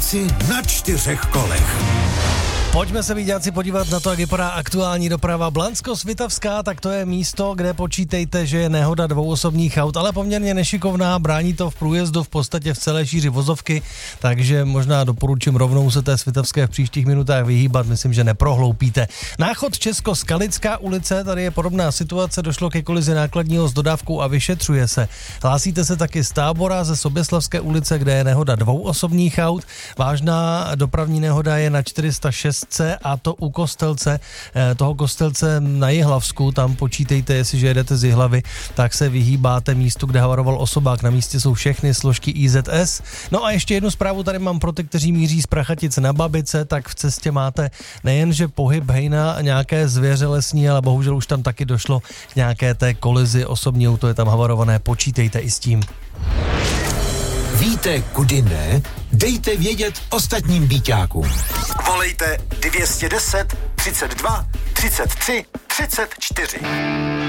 Víťáci na 4 kolech. Pojďme se, víťáci, podívat na to, jak vypadá aktuální doprava. Blansko-Svitavská, tak to je místo, kde počítejte, že je nehoda 2 osobních aut, ale poměrně nešikovná, brání to v průjezdu v podstatě v celé šíři vozovky, takže možná doporučím rovnou se té Svitavské v příštích minutách vyhýbat, myslím, že neprohloupíte. Náchod Česko-Skalická ulice, tady je podobná situace, došlo ke kolizi nákladního s dodávkou a vyšetřuje se. Hlásíte se taky z Tábora, ze Soběslavské ulice, kde je nehoda 2 osobních aut. Vážná dopravní nehoda je na 406 a to u Kostelce, toho Kostelce na Jihlavsku, tam počítejte, jestliže jedete z Jihlavy, tak se vyhýbáte místu, kde havaroval osobák, na místě jsou všechny složky IZS. No a ještě jednu zprávu tady mám pro ty, kteří míří z Prachatic na Babice, tak v cestě máte nejenže pohyb hejna nějaké zvěře lesní, ale bohužel už tam taky došlo k nějaké té kolizi, osobní auto je tam havarované, počítejte i s tím. Víte, kudy ne? Dejte vědět ostatním víťákům. Volejte 210 32 33 34.